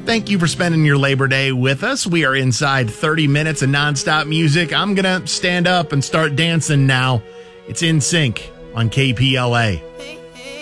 Thank you for spending your Labor Day with us. We are inside 30 minutes of nonstop music. I'm going to stand up and start dancing now. It's In Sync on KPLA.